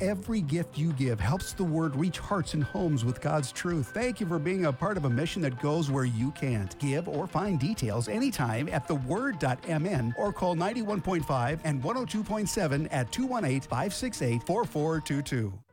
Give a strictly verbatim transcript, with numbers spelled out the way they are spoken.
Every gift you give helps the Word reach hearts and homes with God's truth. Thank you for being a part of a mission that goes where you can't. Give or find details anytime at the word dot m n or call ninety-one point five and one oh two point seven at two one eight, five six eight, four four two two.